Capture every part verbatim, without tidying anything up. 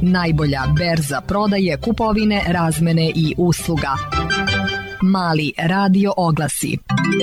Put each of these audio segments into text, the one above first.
najbolja berza prodaje, kupovine, razmene i usluga. Mali radio oglasi.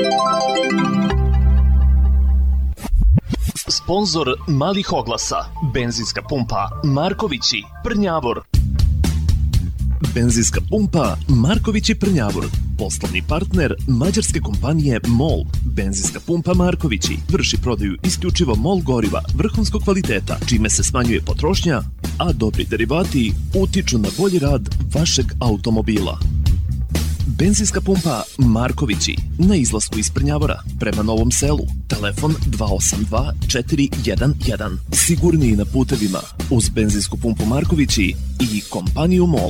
Sponzor malih oglasa, benzinska pumpa Markovići, Prnjavor. Benzinska pumpa Markovići, Prnjavor. Poslovni partner mađarske kompanije MOL. Benzinska pumpa Markovići vrši prodaju isključivo MOL goriva vrhunskog kvaliteta, čime se smanjuje potrošnja, a dobri derivati utiču na bolji rad vašeg automobila. Benzinska pumpa Markovići na izlasku iz Prnjavora prema Novom Selu. Telefon dva osam dva četiri jedan jedan. Sigurniji na putevima uz benzinsku pumpu Markovići i kompaniju MOL.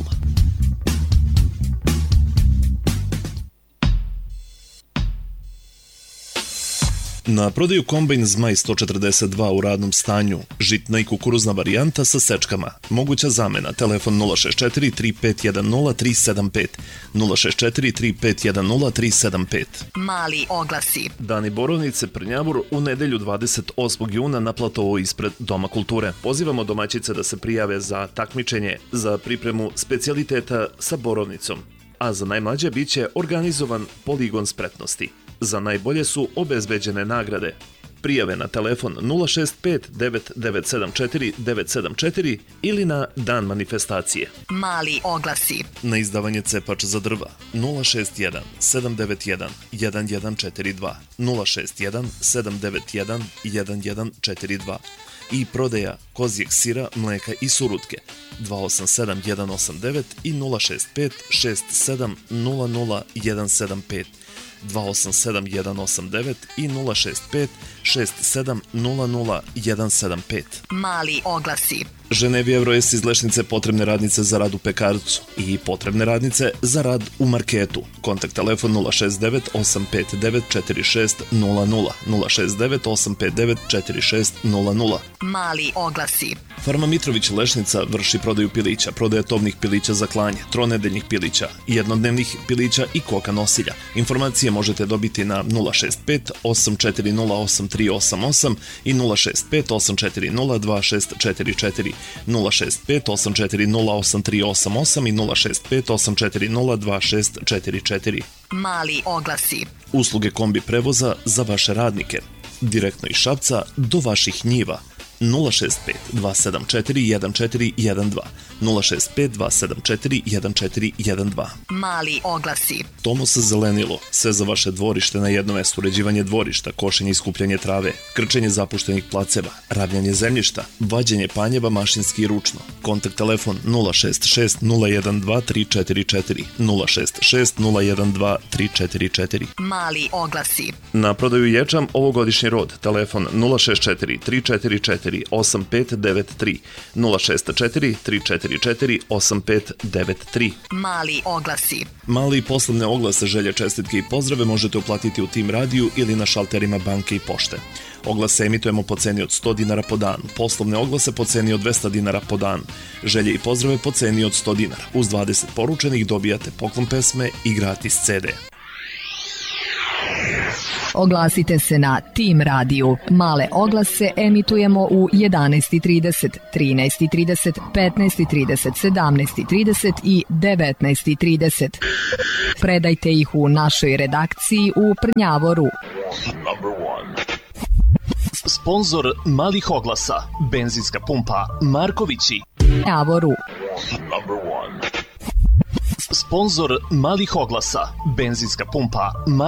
Na prodaju kombajn Zmaj sto četrdeset dva u radnom stanju, žitna i kukuruzna varijanta sa sečkama. Moguća zamena, telefon nula šest četiri tri pet jedan nula tri sedam pet, nula šest četiri tri pet jedan nula tri sedam pet. Mali oglasi. Dani borovnice Prnjavor u nedelju dvadeset osmog juna na platovu ispred Doma kulture. Pozivamo domaćice da se prijave za takmičenje za pripremu specijaliteta sa borovnicom, a za najmlađe biće organizovan poligon spretnosti. Za najbolje su obezbeđene nagrade. Prijave na telefon nula šest pet devet devet sedam četiri devet sedam četiri ili na dan manifestacije. Mali oglasi. Na izdavanje cepač za drva nula šest jedan sedam devet jedan jedan jedan četiri dva, nula šest jedan sedam devet jedan jedan jedan četiri dva i prodaja kozjeg sira, mleka i surutke dva osam sedam jedan osam devet i nula šest pet šest sedam nula nula jedan sedam pet, dva osam sedam jedan osam devet i nula šest pet šest sedam nula nula jedan sedam pet. Mali oglasi. Ženevi Evroes iz Lešnice potrebne radnice za rad u pekarcu i potrebne radnice za rad u marketu. Kontakt telefon nula šest devet osam pet devet četiri šest nula nula, nula šest devet osam pet devet četiri šest nula nula. Mali oglasi. Farma Mitrović Lešnica vrši prodaju pilića, prodaje tovnih pilića za klanje, tronedeljnih pilića, jednodnevnih pilića i koka nosilja. Informacije možete dobiti na nula šest pet osam četiri nula osam tri osam osam i nula šest pet osam četiri nula dva šest četiri četiri, nula šest pet osam četiri nula osam tri osam osam i nula šest pet osam četiri nula dva šest četiri četiri. Mali oglasi. Usluge kombi prevoza za vaše radnike. Direktno iz Šapca do vaših njiva. nula šest pet dva sedam četiri jedan četiri jedan dva, nula šest pet dva sedam četiri jedan četiri jedan dva. Mali oglasi. Tomos zelenilo, sve za vaše dvorište na jednom mestu, uređivanje dvorišta, košenje i skupljanje trave, krčenje zapuštenih placeva, ravnjanje zemljišta, vađenje panjeva mašinski i ručno. Kontakt telefon nula šest šest nula jedan dva tri četiri četiri, nula šest šest nula jedan dva tri četiri četiri. Mali oglasi. Na prodaju ječam ovogodišnji rod, telefon nula šest četiri tri četiri četiri osam pet devet tri, nula šest četiri tri četiri četiri osam pet devet tri. Mali oglasi. Mali poslovne oglase, želje, čestitke i pozdrave možete uplatiti u Tim radiju ili na šalterima banke i pošte. Oglase emitujemo po ceni od sto dinara po dan, poslovne oglase po ceni od dvesta dinara po dan, želje i pozdrave po ceni od sto dinara. Uz dvadeset poručenih dobijate poklon pesme i gratis ce de. Oglasite se na Tim radiju. Male oglase emitujemo u jedanaest trideset, trinaest trideset, petnaest trideset, sedamnaest trideset i devetnaest trideset. Predajte ih u našoj redakciji u Prnjavoru. Sponzor malih oglasa, benzinska pumpa Markovići. Prnjavoru. Sponzor malih oglasa, benzinska pumpa Markovići.